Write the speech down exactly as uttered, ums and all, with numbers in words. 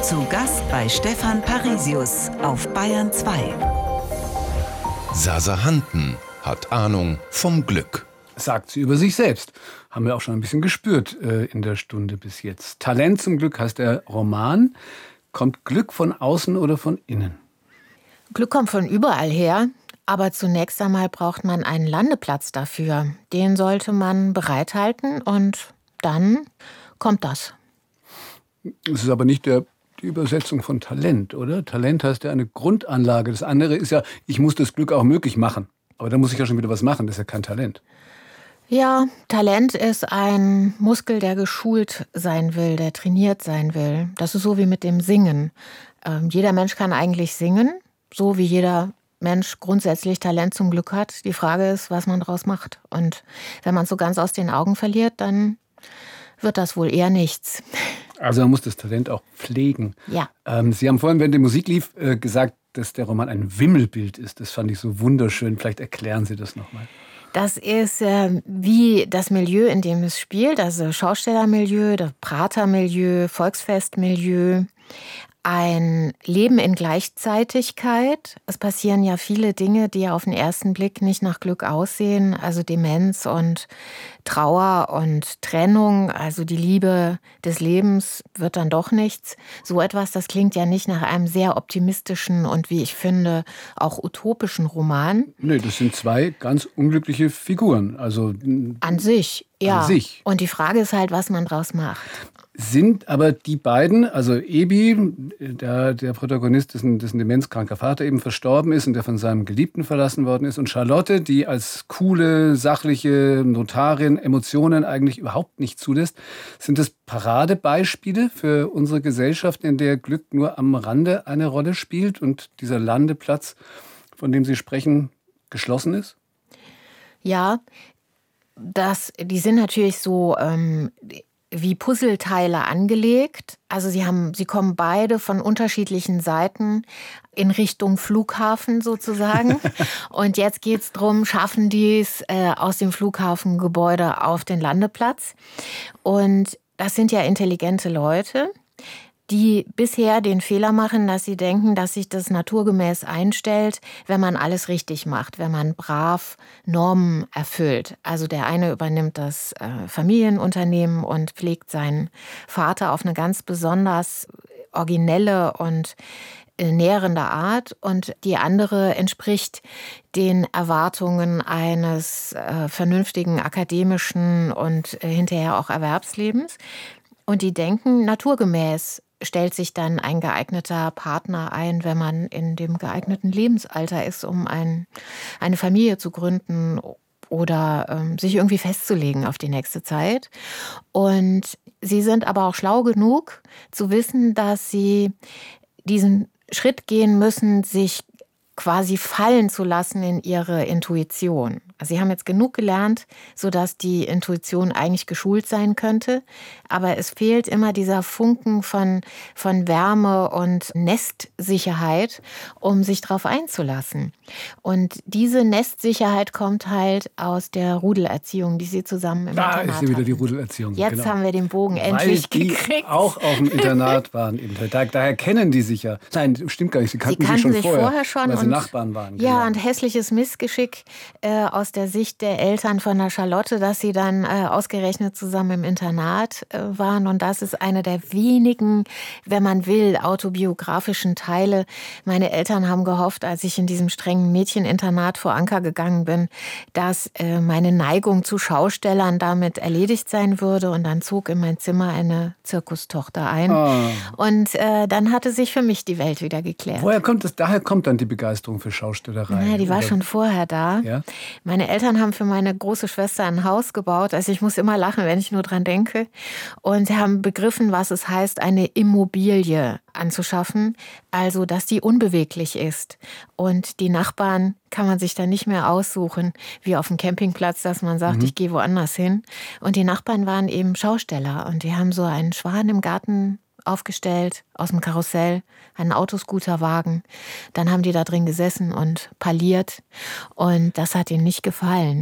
Zu Gast bei Stefan Parisius auf Bayern zwei. Sasa Hanten hat Ahnung vom Glück. Sagt sie über sich selbst. Haben wir auch schon ein bisschen gespürt äh, in der Stunde bis jetzt. Talent zum Glück heißt der Roman. Kommt Glück von außen oder von innen? Glück kommt von überall her. Aber zunächst einmal braucht man einen Landeplatz dafür. Den sollte man bereithalten und dann kommt das. Es ist aber nicht der, die Übersetzung von Talent, oder? Talent heißt ja eine Grundanlage. Das andere ist ja, ich muss das Glück auch möglich machen. Aber da muss ich ja schon wieder was machen. Das ist ja kein Talent. Ja, Talent ist ein Muskel, der geschult sein will, der trainiert sein will. Das ist so wie mit dem Singen. Ähm, jeder Mensch kann eigentlich singen, so wie jeder Mensch grundsätzlich Talent zum Glück hat. Die Frage ist, was man daraus macht. Und wenn man es so ganz aus den Augen verliert, dann wird das wohl eher nichts. Also man muss das Talent auch pflegen. Ja. Ähm, Sie haben vorhin, während die Musik lief, äh, gesagt, dass der Roman ein Wimmelbild ist. Das fand ich so wunderschön. Vielleicht erklären Sie das nochmal. Das ist äh, wie das Milieu, in dem es spielt. Also Schaustellermilieu, das Pratermilieu, Volksfestmilieu. Ein Leben in Gleichzeitigkeit. Es passieren ja viele Dinge, die auf den ersten Blick nicht nach Glück aussehen. Also Demenz und Trauer und Trennung. Also die Liebe des Lebens wird dann doch nichts. So etwas, das klingt ja nicht nach einem sehr optimistischen und, wie ich finde, auch utopischen Roman. Nee, das sind zwei ganz unglückliche Figuren. Also An sich, ja. An sich. Und die Frage ist halt, was man draus macht. Sind aber die beiden, also Ebi, der, der Protagonist, dessen, dessen demenzkranker Vater eben verstorben ist und der von seinem Geliebten verlassen worden ist, und Charlotte, die als coole, sachliche Notarin Emotionen eigentlich überhaupt nicht zulässt, sind das Paradebeispiele für unsere Gesellschaft, in der Glück nur am Rande eine Rolle spielt und dieser Landeplatz, von dem Sie sprechen, geschlossen ist? Ja, das, die sind natürlich so ähm, wie Puzzleteile angelegt. Also sie haben, sie kommen beide von unterschiedlichen Seiten in Richtung Flughafen sozusagen. Und jetzt geht's drum, schaffen die es äh, aus dem Flughafengebäude auf den Landeplatz. Und das sind ja intelligente Leute, die bisher den Fehler machen, dass sie denken, dass sich das naturgemäß einstellt, wenn man alles richtig macht, wenn man brav Normen erfüllt. Also der eine übernimmt das äh, Familienunternehmen und pflegt seinen Vater auf eine ganz besonders originelle und äh, nährende Art, und die andere entspricht den Erwartungen eines äh, vernünftigen akademischen und äh, hinterher auch Erwerbslebens. Und die denken, naturgemäß stellt sich dann ein geeigneter Partner ein, wenn man in dem geeigneten Lebensalter ist, um ein, eine Familie zu gründen oder ähm, sich irgendwie festzulegen auf die nächste Zeit. Und sie sind aber auch schlau genug zu wissen, dass sie diesen Schritt gehen müssen, sich quasi fallen zu lassen in ihre Intuition. Also sie haben jetzt genug gelernt, sodass die Intuition eigentlich geschult sein könnte. Aber es fehlt immer dieser Funken von, von Wärme und Nestsicherheit, um sich darauf einzulassen. Und diese Nestsicherheit kommt halt aus der Rudelerziehung, die sie zusammen im da Internat ist ja wieder hatten. die Rudelerziehung. Jetzt genau. haben wir den Bogen endlich Weil die gekriegt. auch auf dem Internat waren. Da, daher kennen die sich ja. Nein, stimmt gar nicht. Sie kannten, Sie kannten sich schon sich vorher, vorher schon weil sie und, Nachbarn waren. Ja, genau. und hässliches Missgeschick äh, aus der Sicht der Eltern von der Charlotte, dass sie dann äh, ausgerechnet zusammen im Internat äh, waren. Und das ist eine der wenigen, wenn man will, autobiografischen Teile. Meine Eltern haben gehofft, als ich in diesem strengen Mädcheninternat vor Anker gegangen bin, dass äh, meine Neigung zu Schaustellern damit erledigt sein würde. Und dann zog in mein Zimmer eine Zirkustochter ein. Ah. Und äh, dann hatte sich für mich die Welt wieder geklärt. Woher kommt das? Daher kommt dann die Begeisterung für Schaustellerei. Naja, die war oder? schon vorher da. Ja? Meine Eltern haben für meine große Schwester ein Haus gebaut. Also ich muss immer lachen, wenn ich nur dran denke. Und sie haben begriffen, was es heißt, eine Immobilie anzuschaffen. Also, dass die unbeweglich ist. Und die Nachbarn kann man sich dann nicht mehr aussuchen, wie auf dem Campingplatz, dass man sagt, mhm. ich gehe woanders hin. Und die Nachbarn waren eben Schausteller. Und die haben so einen Schwan im Garten aufgestellt, aus dem Karussell, einen Autoscooterwagen. Dann haben die da drin gesessen und parliert. Und das hat ihnen nicht gefallen.